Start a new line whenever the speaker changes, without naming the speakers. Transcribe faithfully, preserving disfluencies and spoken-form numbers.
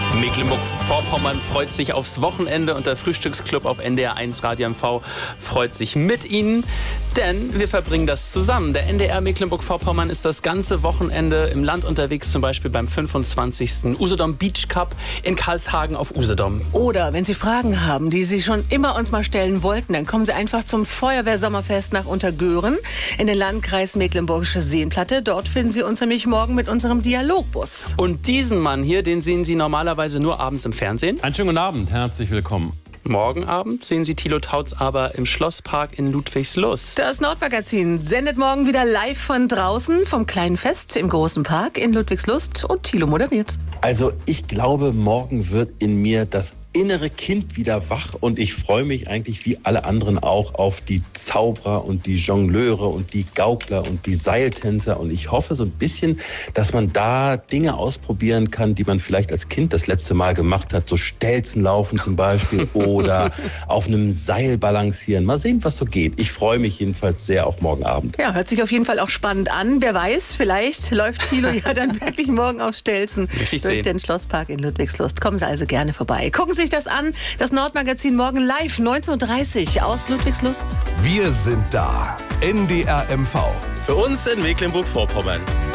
Mecklenburg-Vorpommern freut sich aufs Wochenende und der Frühstücksclub auf N D R eins Radio M V freut sich mit Ihnen, denn wir verbringen das zusammen. Der N D R Mecklenburg-Vorpommern ist das ganze Wochenende im Land unterwegs, zum Beispiel beim fünfundzwanzigsten Usedom Beach Cup in Karlshagen auf Usedom.
Oder wenn Sie Fragen haben, die Sie schon immer uns mal stellen wollten, dann kommen Sie einfach zum Feuerwehrsommerfest nach Untergören in den Landkreis Mecklenburgische Seenplatte. Dort finden Sie uns nämlich morgen mit unserem Dialogbus.
Und diesen Mann hier, den sehen Sie normalerweise nur abends im Fernsehen.
Einen schönen guten Abend, herzlich willkommen.
Morgen Abend sehen Sie Thilo Tautz aber im Schlosspark in Ludwigslust.
Das Nordmagazin sendet morgen wieder live von draußen vom kleinen Fest im großen Park in Ludwigslust und Thilo moderiert.
Also ich glaube, morgen wird in mir das innere Kind wieder wach und ich freue mich eigentlich wie alle anderen auch auf die Zauberer und die Jongleure und die Gaukler und die Seiltänzer und ich hoffe so ein bisschen, dass man da Dinge ausprobieren kann, die man vielleicht als Kind das letzte Mal gemacht hat, so Stelzenlaufen zum Beispiel oder auf einem Seil balancieren. Mal sehen, was so geht. Ich freue mich jedenfalls sehr auf morgen Abend.
Ja, hört sich auf jeden Fall auch spannend an. Wer weiß, vielleicht läuft Thilo ja dann wirklich morgen auf Stelzen
Richtig
durch
sehen.
den Schlosspark in Ludwigslust. Kommen Sie also gerne vorbei. Gucken Sie sich das an. Das Nordmagazin morgen live neunzehn Uhr dreißig aus Ludwigslust.
Wir sind da. N D R M V.
Für uns in Mecklenburg-Vorpommern.